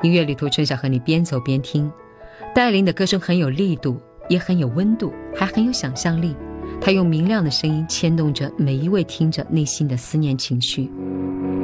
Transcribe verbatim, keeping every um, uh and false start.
音乐旅途，春晓和你边走边听。戴琳的歌声很有力度，也很有温度，还很有想象力。她用明亮的声音牵动着每一位听者内心的思念情绪。